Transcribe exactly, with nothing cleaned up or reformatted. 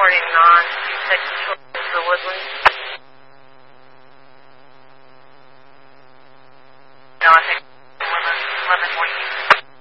morning on. You said to the Woodlands. No, I think eleven, eleven more.